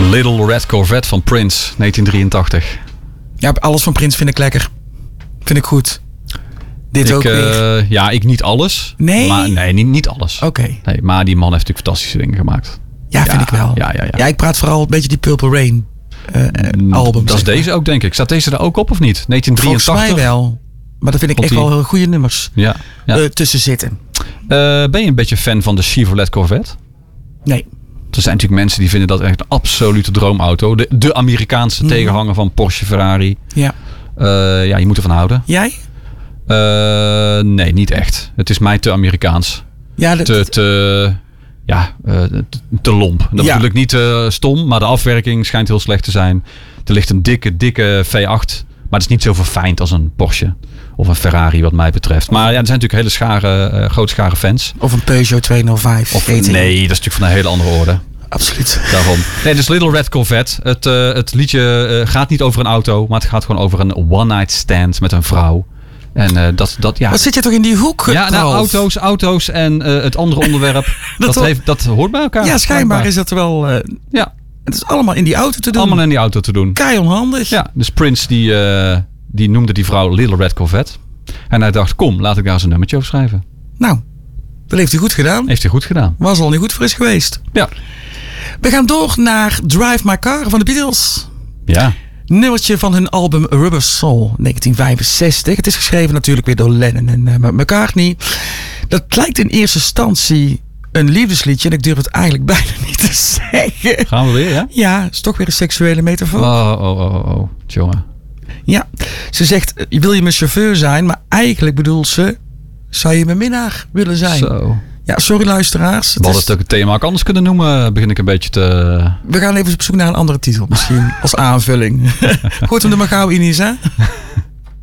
Little Red Corvette van Prince, 1983. Ja, alles van Prince vind ik lekker. Vind ik goed. Dit ook weer. Ja, ik niet alles. Nee? Maar, nee, niet alles. Oké. Nee, maar die man heeft natuurlijk fantastische dingen gemaakt. Ja, vind ik wel. Ja, ik praat vooral een beetje die Purple Rain album. Dat is deze ook, denk ik. Staat deze er ook op of niet? 1983? Volgens mij wel. Maar daar vind ik echt wel heel goede nummers tussen zitten. Ben je een beetje fan van de Chevrolet Corvette? Nee. Er zijn natuurlijk mensen die vinden dat echt een absolute droomauto. De Amerikaanse tegenhanger van Porsche, Ferrari. Ja. Je moet ervan houden. Jij? Nee, niet echt. Het is mij te Amerikaans. Ja, te lomp. Dat bedoel ik niet stom, maar de afwerking schijnt heel slecht te zijn. Er ligt een dikke V8, maar het is niet zo verfijnd als een Porsche of een Ferrari wat mij betreft. Maar ja, er zijn natuurlijk hele grote schare fans. Of een Peugeot 205. Nee, dat is natuurlijk van een hele andere orde. Absoluut. Daarom. Nee, dus Little Red Corvette. Het liedje gaat niet over een auto, maar het gaat gewoon over een one-night stand met een vrouw. En Wat zit je toch in die hoek? Ja, nou, auto's en het andere onderwerp. dat hoort bij elkaar. Ja, schijnbaar is dat wel. Het is allemaal in die auto te doen. Allemaal in die auto te doen. Kei onhandig. Ja, dus Prince die noemde die vrouw Little Red Corvette. En hij dacht, kom, laat ik daar eens een nummertje over schrijven. Nou, dat heeft hij goed gedaan. Heeft hij goed gedaan. Was al niet goed voor is geweest. Ja. We gaan door naar Drive My Car van de Beatles. Ja. Nummertje van hun album Rubber Soul, 1965. Het is geschreven natuurlijk weer door Lennon en McCartney. Dat lijkt in eerste instantie een liefdesliedje. En ik durf het eigenlijk bijna niet te zeggen. Gaan we weer, ja? Ja, is toch weer een seksuele metafoor. Oh. Jongen. Ja, ze zegt, wil je mijn chauffeur zijn? Maar eigenlijk bedoelt ze, zou je mijn minnaar willen zijn? Zo. Ja, sorry luisteraars. We hadden het ook het thema ook anders kunnen noemen. Begin ik een beetje te... We gaan even op zoek naar een andere titel. Misschien als aanvulling. Goed hem er maar gauw in, Isa.